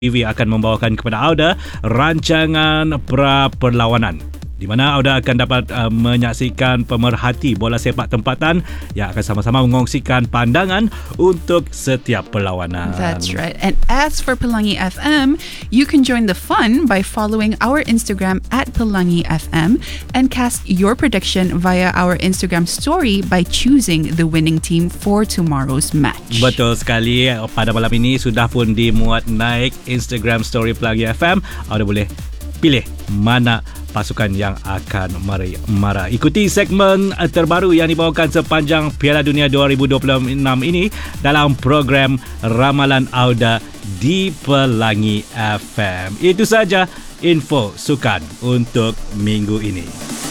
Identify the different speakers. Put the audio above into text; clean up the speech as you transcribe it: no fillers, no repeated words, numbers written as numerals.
Speaker 1: TV akan membawakan kepada Auda rancangan pra-perlawanan di mana Auda akan dapat menyaksikan pemerhati bola sepak tempatan yang akan sama-sama mengongsikan pandangan untuk setiap perlawanan.
Speaker 2: That's right. And as for Pelangi FM, you can join the fun by following our Instagram at Pelangi FM and cast your prediction via our Instagram story by choosing the winning team for tomorrow's match.
Speaker 1: Betul sekali. Pada malam ini sudah pun dimuat naik Instagram story Pelangi FM. Auda boleh pilih mana pasukan yang akan marah. Ikuti segmen terbaru yang dibawakan sepanjang Piala Dunia 2026 ini dalam program Ramalan Auda di Pelangi FM. Itu saja info sukan untuk minggu ini.